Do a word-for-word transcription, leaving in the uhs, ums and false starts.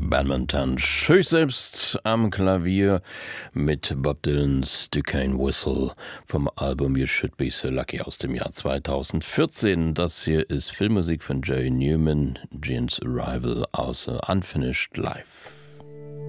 Badminton. Schön selbst am Klavier mit Bob Dylans Duquesne Whistle vom Album You Should Be So Lucky aus dem Jahr zweitausendvierzehn. Das hier ist Filmmusik von Jerry Newman, Gene's Arrival aus Unfinished Life.